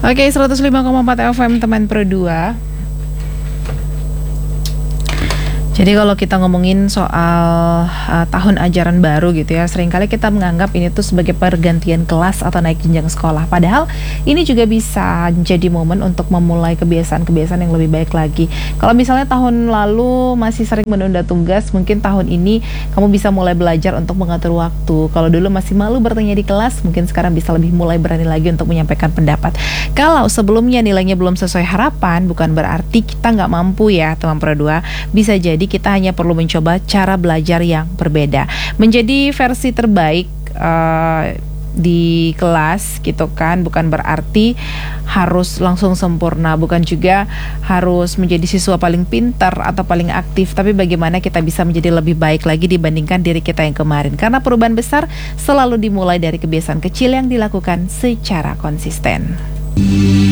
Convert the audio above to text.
Oke, 105,4 FM teman Pro 2. Jadi kalau kita ngomongin soal tahun ajaran baru gitu ya, seringkali kita menganggap ini tuh sebagai pergantian kelas atau naik jenjang sekolah. Padahal ini juga bisa jadi momen untuk memulai kebiasaan-kebiasaan yang lebih baik lagi. Kalau misalnya tahun lalu masih sering menunda tugas, mungkin tahun ini kamu bisa mulai belajar untuk mengatur waktu. Kalau dulu masih malu bertanya di kelas, mungkin sekarang bisa lebih mulai berani lagi untuk menyampaikan pendapat. Kalau sebelumnya nilainya belum sesuai harapan, bukan berarti kita nggak mampu ya teman Pro 2. Bisa jadi kita hanya perlu mencoba cara belajar yang berbeda, menjadi versi terbaik di kelas gitu kan. Bukan berarti harus langsung sempurna, bukan juga harus menjadi siswa paling pintar atau paling aktif, tapi bagaimana kita bisa menjadi lebih baik lagi dibandingkan diri kita yang kemarin. Karena perubahan besar selalu dimulai dari kebiasaan kecil yang dilakukan secara konsisten.